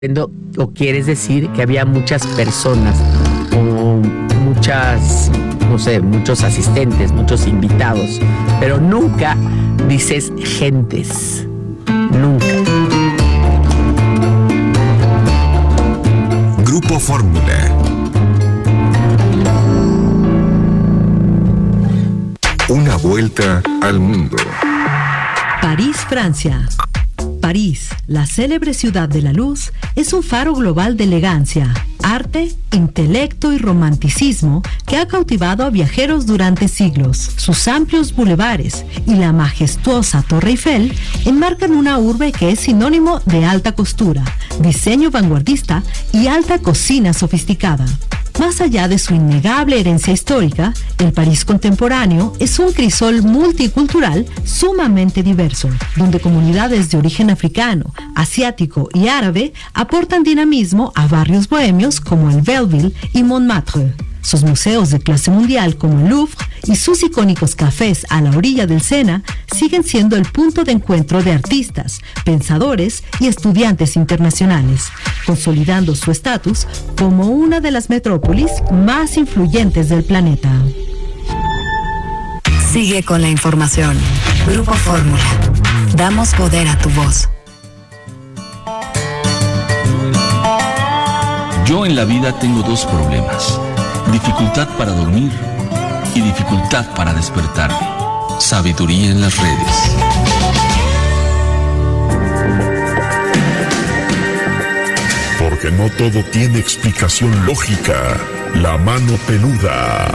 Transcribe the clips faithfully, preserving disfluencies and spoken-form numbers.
o quieres decir que había muchas personas o muchas, no sé, muchos asistentes, muchos invitados, pero nunca dices gentes, nunca. Grupo Fórmula. Una vuelta al mundo. París, Francia. París, la célebre ciudad de la luz, es un faro global de elegancia, arte, intelecto y romanticismo que ha cautivado a viajeros durante siglos. Sus amplios bulevares y la majestuosa Torre Eiffel enmarcan una urbe que es sinónimo de alta costura, diseño vanguardista y alta cocina sofisticada. Más allá de su innegable herencia histórica, el París contemporáneo es un crisol multicultural sumamente diverso, donde comunidades de origen africano, asiático y árabe aportan dinamismo a barrios bohemios como el Belleville y Montmartre. Sus museos de clase mundial como el Louvre y sus icónicos cafés a la orilla del Sena siguen siendo el punto de encuentro de artistas, pensadores y estudiantes internacionales, consolidando su estatus como una de las metrópolis más influyentes del planeta. Sigue con la información. Grupo Fórmula. Damos poder a tu voz. Yo en la vida tengo dos problemas: dificultad para dormir y dificultad para despertarme. Sabiduría en las redes. Porque no todo tiene explicación lógica. La mano peluda.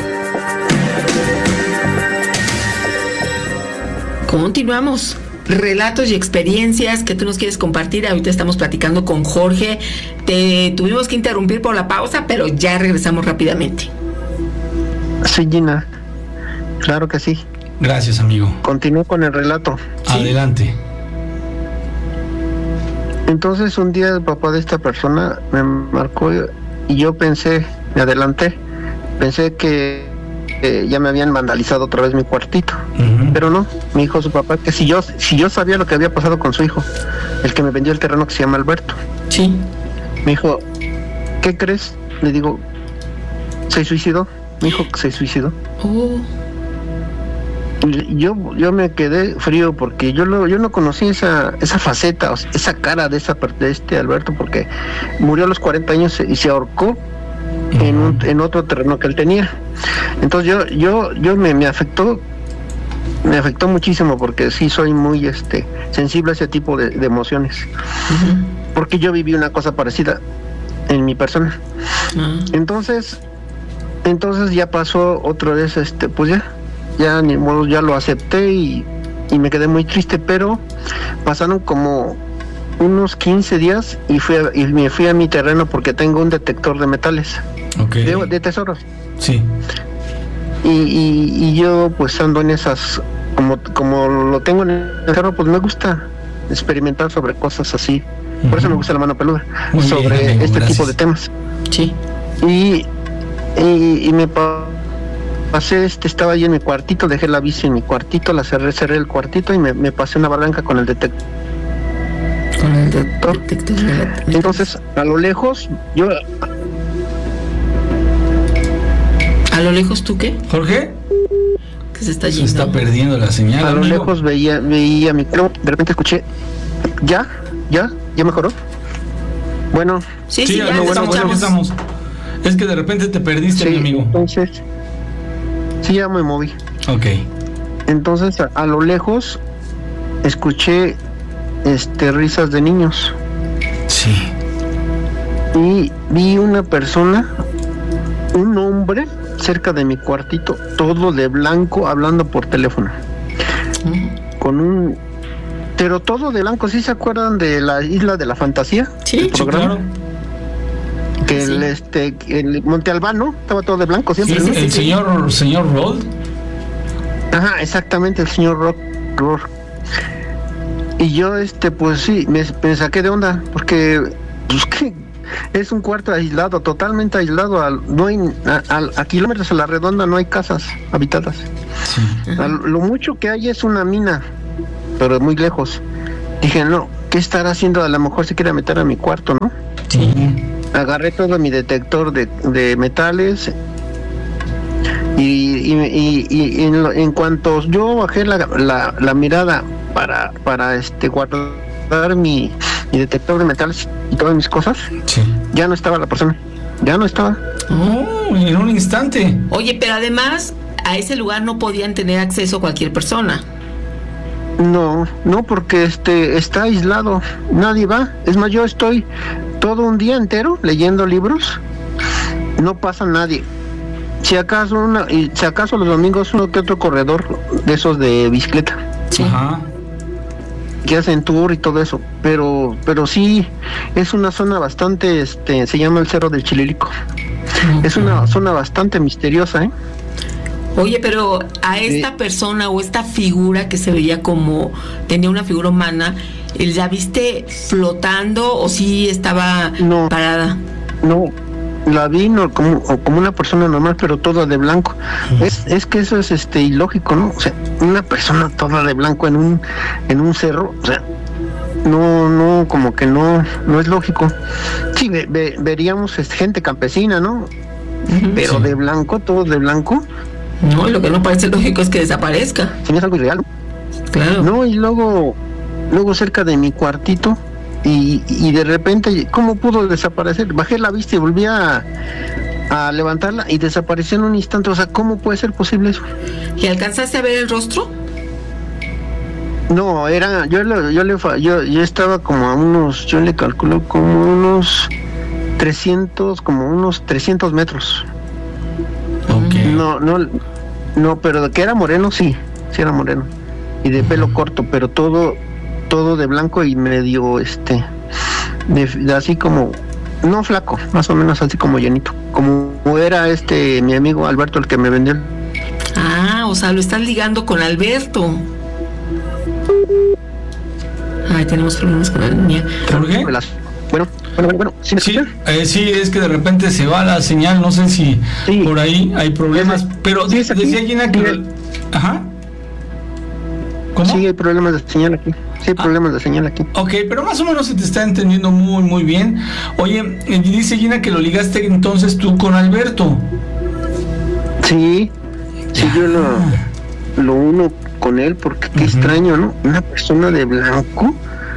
Continuamos. Relatos y experiencias que tú nos quieres compartir. Ahorita estamos platicando con Jorge. Te tuvimos que interrumpir por la pausa, pero ya regresamos rápidamente. Sí, Gina. Claro que sí. Gracias, amigo. Continúo con el relato. Adelante. Entonces un día el papá de esta persona me marcó y yo pensé, me adelanté, pensé que eh, ya me habían vandalizado otra vez mi cuartito. Uh-huh. Pero no, me dijo su papá que si yo si yo sabía lo que había pasado con su hijo, el que me vendió el terreno, que se llama Alberto. Sí. Me dijo, ¿qué crees? Le digo, ¿se suicidó? Me dijo que se suicidó. Oh. Yo yo me quedé frío porque yo lo, yo no conocí esa esa faceta, esa cara de esa de este Alberto, porque murió a los cuarenta años y se ahorcó en un, en otro terreno que él tenía. Entonces yo yo yo me, me afectó me afectó muchísimo, porque sí soy muy este sensible a ese tipo de, de emociones. Uh-huh. Porque yo viví una cosa parecida en mi persona. Uh-huh. Entonces entonces ya pasó otra vez, este pues ya ya ni modo, ya lo acepté y, y me quedé muy triste, pero pasaron como unos quince días y fui a, y me fui a mi terreno porque tengo un detector de metales. Okay. de, de tesoros. Sí. Y, y, y yo pues ando en esas, como, como lo tengo en el terreno, pues me gusta experimentar sobre cosas así. Uh-huh. Por eso me gusta la mano peluda. Muy sobre bien, amigo, este gracias. Tipo de temas. Sí. Y, y, y me pasé, este, estaba ahí en mi cuartito, dejé la bici en mi cuartito, la cerré, cerré el cuartito y me, me pasé una barranca con el detector. Con el detector. detector Entonces, a lo lejos, yo... ¿A lo lejos tú qué? ¿Jorge? Que se está yendo. Se está perdiendo la señal, A lo amigo. lejos veía, veía mi... Pero de repente escuché... ¿Ya? ¿Ya? ¿Ya mejoró? Bueno... Sí, sí, sí, ya no, bueno, bueno, estamos. Es que de repente te perdiste, sí, mi amigo. Entonces... Sí, ya me moví. Ok. Entonces, a, a lo lejos, escuché este risas de niños. Sí. Y vi una persona, un hombre, cerca de mi cuartito, todo de blanco, hablando por teléfono. Mm. Con un... Pero todo de blanco. ¿Sí se acuerdan de la Isla de la Fantasía? Sí, el programa. claro. Que sí. el este el Monte Albano estaba todo de blanco siempre. Sí, ¿no? el sí, señor sí. señor Rod. Ajá, exactamente, el señor Rock. Rock. Y yo este pues sí, me, me saqué de onda, porque pues que es un cuarto aislado, totalmente aislado, al, no hay a, a, a kilómetros a la redonda no hay casas habitadas. Sí. A, lo mucho que hay es una mina, pero muy lejos. Dije, no, ¿qué estará haciendo? A lo mejor se quiere meter a mi cuarto, ¿no? Sí. Agarré todo mi detector de, de metales y, y, y, y en, lo, en cuanto yo bajé la, la, la mirada para, para este guardar mi, mi detector de metales y todas mis cosas, Sí. ya no estaba la persona, ya no estaba. Oh, en un instante. Oye, pero además a ese lugar no podían tener acceso cualquier persona. No, no, porque este está aislado, nadie va. Es más, yo estoy todo un día entero leyendo libros, no pasa nadie. Si acaso una, y si acaso los domingos uno que otro corredor de esos de bicicleta Sí. Ajá. que hacen tour y todo eso, pero pero sí es una zona bastante, este, se llama el Cerro del Chililico. Es una zona bastante misteriosa, ¿eh? Oye, pero a esta persona o esta figura que se veía como tenía una figura humana, ¿la viste flotando o sí estaba No. parada? No, la vi no, como, como una persona normal, pero toda de blanco. Es, es que eso es este ilógico, ¿no? O sea, una persona toda de blanco en un en un cerro, o sea, no, no, como que no, no es lógico. Sí, ve, ve, veríamos este, gente campesina, ¿no? Ujú. Pero Sí. de blanco, todo de blanco, No, lo que no parece lógico es que desaparezca. se me hace algo irreal. Claro. No, y luego, luego cerca de mi cuartito, y, y de repente, ¿cómo pudo desaparecer? Bajé la vista y volví a, a levantarla y desapareció en un instante. O sea, ¿cómo puede ser posible eso? ¿Y alcanzaste a ver el rostro? No, era, yo le, yo le, fa- yo, yo estaba como a unos, yo le calculo como unos trescientos, como unos trescientos metros. Ok. No, no, no, pero de que era moreno, sí, sí era moreno. Y de pelo corto, pero todo, todo de blanco y medio, este, de, de así como, no flaco, más o menos así como llenito. Como era este, mi amigo Alberto, el que me vendió. el- Ah, o sea, lo estás ligando con Alberto. Ay, tenemos problemas con la línea. ¿Por qué? Bueno, bueno, bueno, bueno, ¿sí me Sí, escuchan? eh, sí, es que de repente se va la señal, no sé si Sí. por ahí hay problemas, pero Sí, es aquí. decía Gina que... Mira. Ajá. ¿Cómo? Sí, hay problemas de señal aquí. Sí, hay Ah. problemas de señal aquí. Ok, pero más o menos se te está entendiendo muy, muy bien. Oye, eh, dice Gina que lo ligaste entonces tú con Alberto. Sí, sí, yo lo, lo uno con él porque qué Ujú. extraño, ¿no? Una persona de blanco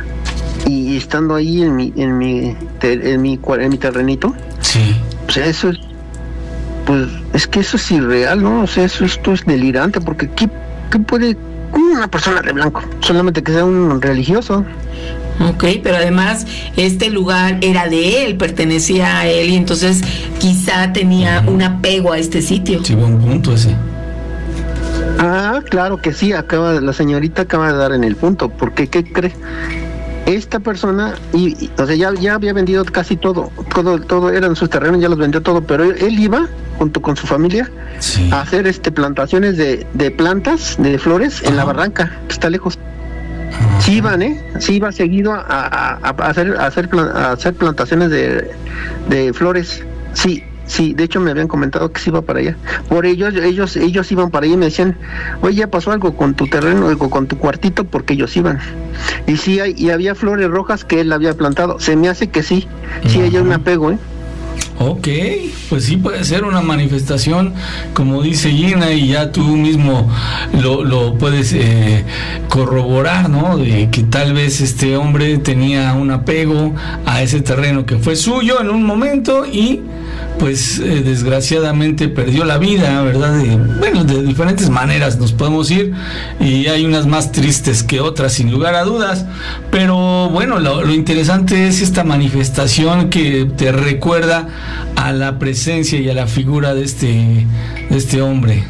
y estando ahí en mi, en mi, te- en mi, cua- en mi terrenito. Sí. O sea, eso es, pues, es que eso es irreal, ¿no? O sea, eso esto es delirante porque ¿qué, qué puede una persona de blanco? Solamente que sea un religioso. Ok, pero además este lugar era de él, pertenecía a él y entonces quizá tenía un apego a este sitio. Sí, buen punto ese. Ah, claro que sí, acaba, la señorita acaba de dar en el punto, porque ¿qué cree? Esta persona, y, y, o sea, ya, ya había vendido casi todo, todo, todo eran sus terrenos, ya los vendió todo, pero él, él iba, junto con su familia, Sí. a hacer este plantaciones de, de plantas, de flores, en la Ajá. barranca, que está lejos. Ajá. Sí iban, ¿eh? Sí iba seguido a, a, a hacer, a hacer, plan- a hacer plantaciones de, de flores, sí. Sí, de hecho me habían comentado que se iba para allá. Por ellos, ellos, ellos iban para allá y me decían, oye, ya pasó algo con tu terreno, algo con tu cuartito, porque ellos iban. Y sí, hay, y había flores rojas que él había plantado. Se me hace que sí, sí hay un apego, ¿eh? Ok, pues sí puede ser una manifestación, como dice Gina, y ya tú mismo lo, lo puedes eh, corroborar, ¿no? De que tal vez este hombre tenía un apego a ese terreno que fue suyo en un momento y pues eh, desgraciadamente perdió la vida, ¿verdad? De, bueno, de diferentes maneras nos podemos ir y hay unas más tristes que otras, sin lugar a dudas, pero bueno, lo, lo interesante es esta manifestación que te recuerda a la presencia y a la figura de este, de este hombre.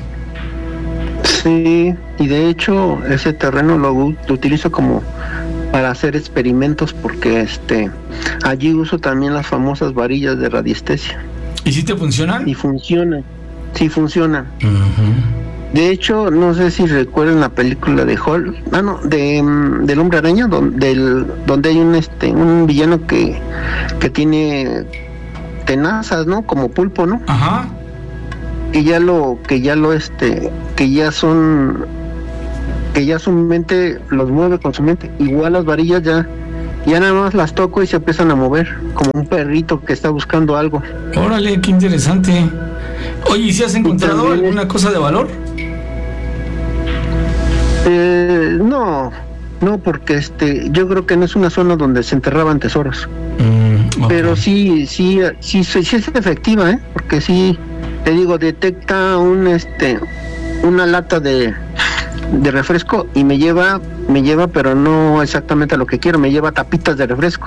Sí, y de hecho ese terreno lo, u- lo utilizo como para hacer experimentos porque este allí uso también las famosas varillas de radiestesia. ¿Y si te funcionan? Y funcionan, sí funcionan. Ujú. De hecho, no sé si recuerdan la película de Hulk, ah no, de mm, del Hombre Araña, donde del, donde hay un este un villano que que tiene tenazas, ¿no? Como pulpo, ¿no? Ajá. Que ya lo que ya lo este que ya son que ya su mente los mueve con su mente. Igual las varillas ya ya nada más las toco y se empiezan a mover, como un perrito que está buscando algo. Órale, qué interesante. Oye, ¿y si has encontrado también, alguna cosa de valor? Eh, no, no, porque este, yo creo que no es una zona donde se enterraban tesoros. Mm, okay. Pero sí, sí, sí, sí, sí es efectiva, ¿eh? Porque sí, te digo, detecta un, este, una lata de, de refresco y me lleva, me lleva, pero no exactamente a lo que quiero, me lleva tapitas de refresco.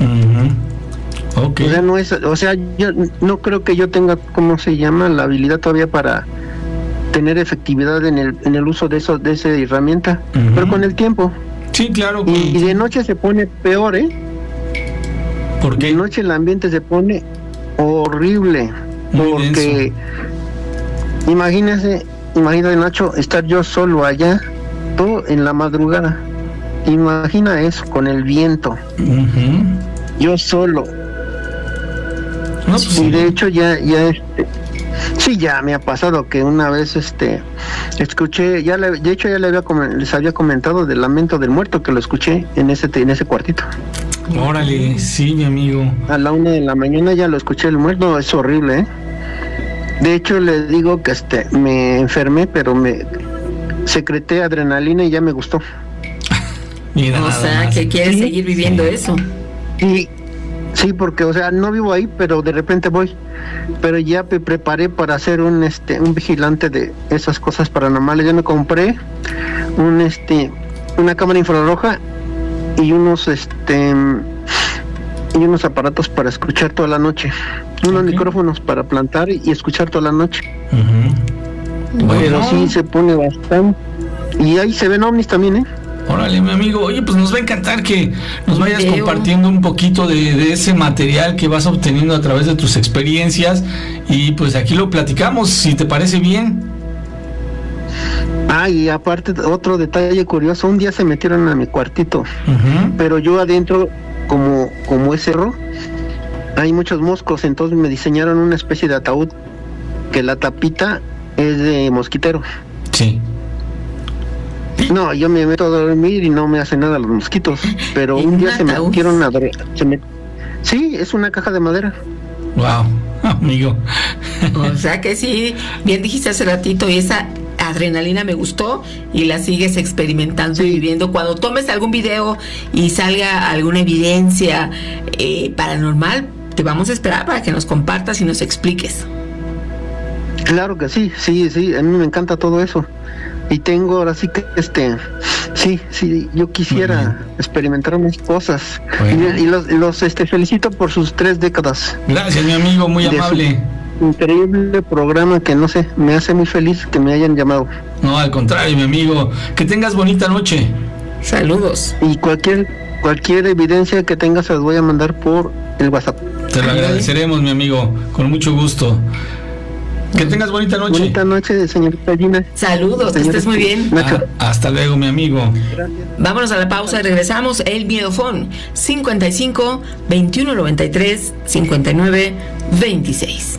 Uh-huh. Okay. O sea, no es, o sea, yo no creo que yo tenga, ¿cómo se llama? La habilidad todavía para tener efectividad en el, en el uso de eso, de esa herramienta, uh-huh. pero con el tiempo. Sí, claro. Y, y de noche se pone peor, ¿eh? ¿Por qué? De noche el ambiente se pone horrible. Muy porque denso. imagínese, imagínate, Nacho, estar yo solo allá, todo en la madrugada. Imagina eso, con el viento. Uh-huh. Yo solo. No, pues, y sí. de hecho ya, ya este, sí, ya me ha pasado que una vez este escuché, ya le, de hecho ya le había les había comentado del lamento del muerto, que lo escuché en ese en ese cuartito. Órale, sí, mi amigo. A la una de la mañana ya lo escuché el muerto, es horrible, ¿eh? De hecho le digo que este me enfermé, pero me secreté adrenalina y ya me gustó. Mira, o sea, más. que quieres sí, seguir viviendo sí. eso. Y sí, porque, o sea, no vivo ahí, pero de repente voy. Pero ya me preparé para ser un este un vigilante de esas cosas paranormales. Ya me compré un este una cámara infrarroja y unos este y unos aparatos para escuchar toda la noche. Unos okay. micrófonos para plantar y escuchar toda la noche. Uh-huh. Pero bueno. sí se pone bastante. Y ahí se ven ovnis también, ¿eh? Órale, mi amigo. Oye, pues nos va a encantar que nos vayas Video. compartiendo un poquito de, de ese material que vas obteniendo a través de tus experiencias. Y pues aquí lo platicamos, si te parece bien. Ah, y aparte, otro detalle curioso, un día se metieron a mi cuartito, uh-huh. pero yo adentro, como, como es cerro, hay muchos moscos, entonces me diseñaron una especie de ataúd, que la tapita es de mosquitero. Sí. No, yo me meto a dormir y no me hace nada los mosquitos, pero un día se metieron a dormir. Me... Sí, es una caja de madera. Wow, amigo. O sea que sí, bien dijiste hace ratito, y esa adrenalina me gustó y la sigues experimentando sí. y viviendo. Cuando tomes algún video y salga alguna evidencia eh, paranormal, te vamos a esperar para que nos compartas y nos expliques. Claro que sí, sí, sí, a mí me encanta todo eso. Y tengo ahora sí que este sí, sí, yo quisiera uh-huh. experimentar más cosas. Bueno. Y, y los, los este felicito por sus tres décadas. Gracias, mi amigo, muy amable. Increíble programa que no sé, me hace muy feliz que me hayan llamado. No, al contrario, mi amigo, que tengas bonita noche. Saludos. Y cualquier cualquier evidencia que tengas se las voy a mandar por el WhatsApp. Te lo agradeceremos, mi amigo, con mucho gusto. Que tengas bonita noche. Bonita noche, señorita Gina. Saludos, que estés muy bien. Ah, hasta luego, mi amigo. Gracias. Vámonos a la pausa y regresamos. El Miedofón, cincuenta y cinco, veintiuno noventa y tres, cincuenta y nueve, veintiséis.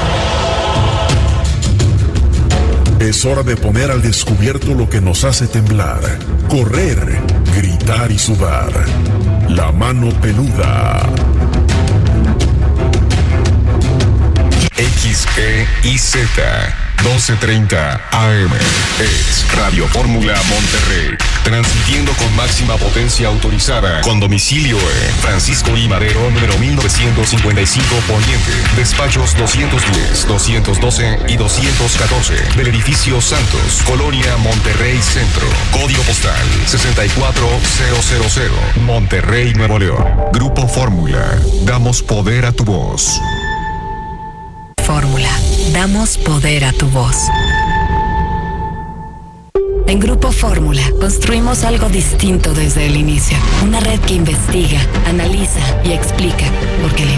Es hora de poner al descubierto lo que nos hace temblar, correr, gritar y sudar. La mano peluda. X E I Z doce treinta A M es Radio Fórmula Monterrey, transmitiendo con máxima potencia autorizada, con domicilio en Francisco I. Madero, número mil novecientos cincuenta y cinco Poniente, despachos doscientos diez, doscientos doce y doscientos catorce, del edificio Santos, Colonia Monterrey Centro, código postal sesenta y cuatro mil, Monterrey, Nuevo León. Grupo Fórmula, damos poder a tu voz. Fórmula, damos poder a tu voz. En Grupo Fórmula construimos algo distinto desde el inicio. Una red que investiga, analiza y explica, porque la